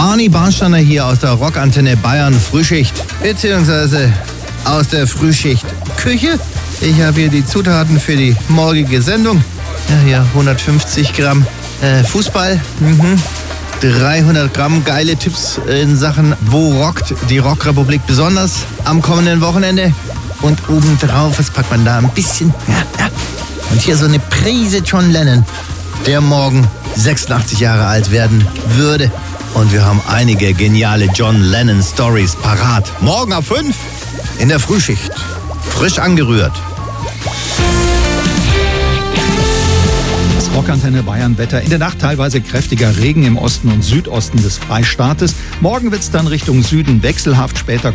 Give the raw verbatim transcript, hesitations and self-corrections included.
Barney Barnsteiner hier aus der Rockantenne Bayern Frühschicht, beziehungsweise aus der Frühschicht Küche. Ich habe hier die Zutaten für die morgige Sendung. Ja, hier hundertfünfzig Gramm äh, Fußball, mhm. dreihundert Gramm geile Tipps in Sachen, wo rockt die Rockrepublik besonders am kommenden Wochenende. Und obendrauf, was packt man da? Ein bisschen, ja, ja. Und hier so eine Prise John Lennon, der morgen sechsundachtzig Jahre alt werden würde. Und wir haben einige geniale John Lennon Stories parat. Morgen ab fünf in der Frühschicht. Frisch angerührt. Das Rockantenne Bayern Wetter. In der Nacht teilweise kräftiger Regen im Osten und Südosten des Freistaates. Morgen wird es dann Richtung Süden wechselhaft, später